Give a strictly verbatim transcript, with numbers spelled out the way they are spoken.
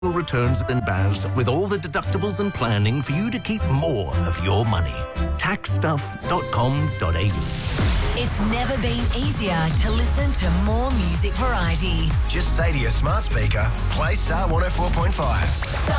returns and bows with all the deductibles and planning for you to keep more of your money. tax stuff dot com dot a u. It's never been easier to listen to more music variety. Just say to your smart speaker, play Star one oh four point five.